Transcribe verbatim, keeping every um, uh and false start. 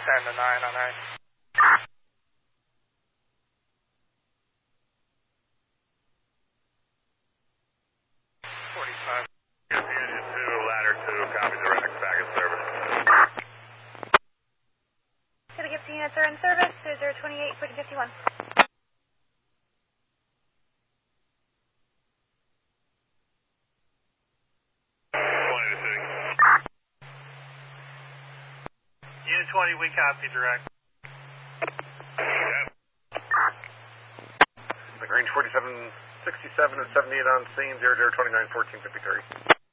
ten to nine on A. forty-five. Union two, ladder two, copy direct, back in service. Gonna Gibson units are in service, zero zero twenty-eight, footing fifty-one. twenty to city. Unit twenty, we copy direct. Yeah. Range forty-seven sixty-seven and seventy-eight on scene, zero zero twenty-nine, fourteen fifty-three.